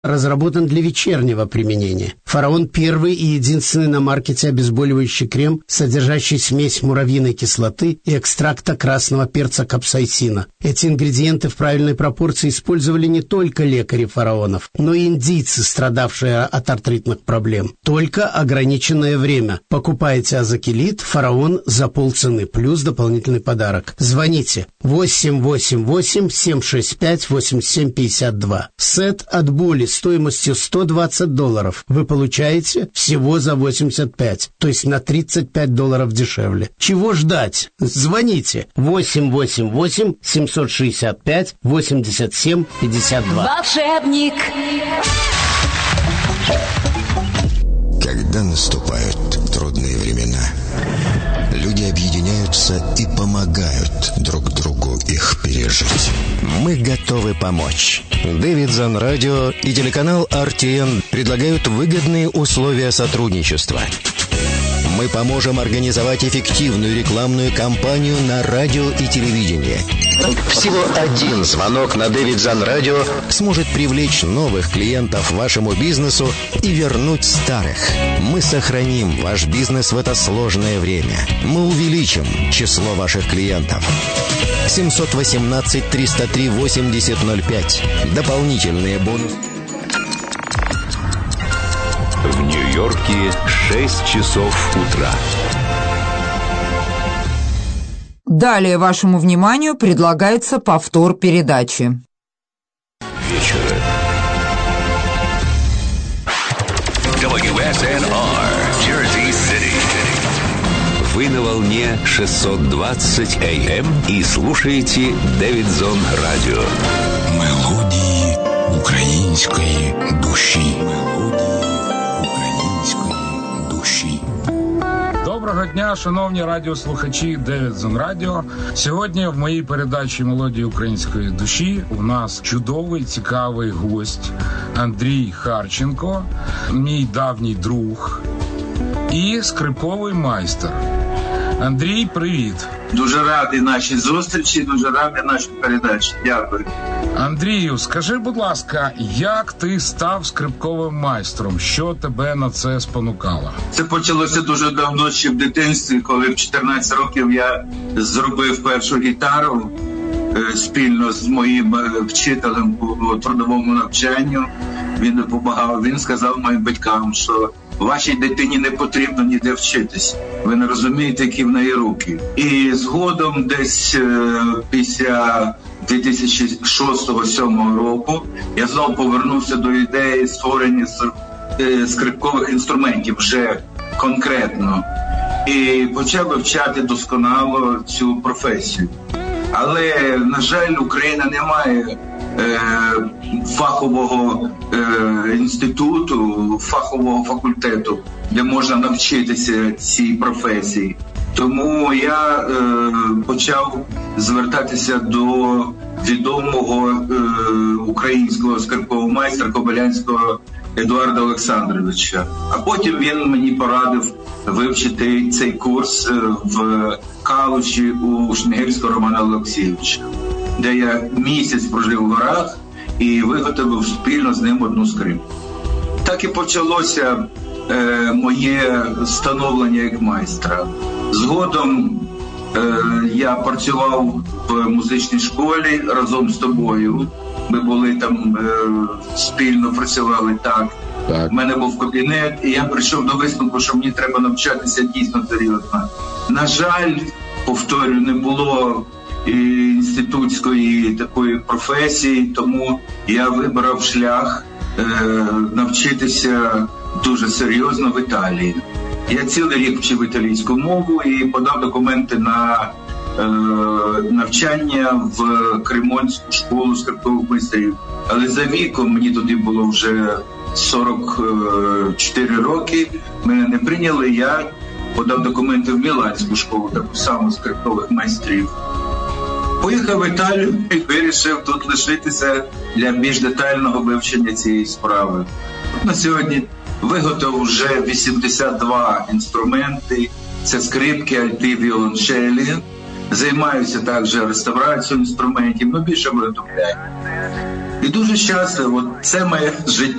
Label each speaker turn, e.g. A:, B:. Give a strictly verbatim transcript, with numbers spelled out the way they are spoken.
A: разработан для вечернего применения. «Фараон» — первый и единственный на маркете обезболивающий крем, содержащий смесь муравьиной кислоты и экстракта красного перца капсаицина. Эти ингредиенты в правильной пропорции использовали не только лекари фараонов, но и индийцы, страдавшие от артритных проблем. Только ограниченное время. Покупайте азокилит «Фараон» за полцены, плюс дополнительный подарок. Звоните восемь восемь восемь семь шесть пять восемь семь пять два. Сет от боли стоимостью сто двадцать долларов вы получаете всего за восемьдесят пять, то есть на тридцать пять долларов дешевле. Чего ждать? Звоните восемь восемь восемь семь шесть пять восемьдесят семь пятьдесят два.
B: Волшебник!
C: Когда наступают трудные времена, люди объединяются и помогают друг другу их пережить. Мы готовы помочь. Davidson Radio и телеканал ар ти эн предлагают выгодные условия сотрудничества. Мы поможем организовать эффективную рекламную кампанию на радио и телевидении. Всего один звонок на Davidson Radio сможет привлечь новых клиентов вашему бизнесу и вернуть старых. Мы сохраним ваш бизнес в это сложное время. Мы увеличим число ваших клиентов. семь один восемь триста три восемьдесят ноль пять. Дополнительные бонусы.
D: В Нью-Йорке шесть часов утра.
E: Далее вашему вниманию предлагается повтор передачи.
D: Вечера. дабл ю эс эн ар, Jersey City. Вы на волне шестьсот двадцать эй эм и слушаете Davidson Radio.
C: Мелодії української душі. Української душі.
F: Доброго дня, шановні радіослухачі Davidson Radio. Сьогодні в моїй передачі «Мелодії української душі» у нас чудовий, цікавий гость Андрій Харченко, мій давній друг і скрипковий майстер. Андрій, привіт.
G: Дуже радий нашій зустрічі, дуже радий нашій передачі. Дякую.
F: Андрію, скажи, будь ласка, як ти став скрипковим майстром? Що тебе на це спонукало?
G: Це почалося дуже давно, ще в дитинстві, коли в чотирнадцять років я зробив першу гітару е, спільно з моїм вчителем по трудовому навчанню. Він допомагав, він сказав моїм батькам, що вашій дитині не потрібно ніде вчитись. Ви не розумієте, які в неї руки. І згодом десь е, після дві тисячі шостого - сьомого року я знову повернувся до ідеї створення е, скрипкових інструментів вже конкретно. І почав вивчати досконало цю професію. Але, на жаль, Україна не має е, фахового е, інституту, фахового факультету, де можна навчитися цій професії. Тому я е, почав звертатися до відомого е, українського скрипкового майстра Кобилянського Едуарда Олександровича. А потім він мені порадив вивчити цей курс в Калуші у Шнигирського Романа Олексійовича, де я місяць прожив в горах і виготовив спільно з ним одну скрипку. Так і почалося е, моє становлення як майстра. Згодом е, я працював в музичній школі разом з тобою. Ми були там, е, спільно працювали так. Так. У мене був кабінет, і я прийшов до висновку, що мені треба навчатися дійсно серйозно. На жаль, повторюю, не було інститутської такої професії, тому я вибрав шлях е, навчитися дуже серйозно в Італії. Я цілий рік вчив італійську мову і подав документи на е, навчання в Кремонську школу скрипкових майстрів. Але за віком, мені тоді було вже сорок чотири роки, мене не прийняли, я подав документи в Міланську школу, таку саму скрипкових майстрів. Поїхав в Італію і вирішив тут лишитися для більш детального вивчення цієї справи. На сьогодні виготовив вже вісімдесят два інструменти, це скрипки, альти, віолончелі. Займаюся також реставрацією інструментів, але більше виготовляю. І дуже часто, от це моє життя.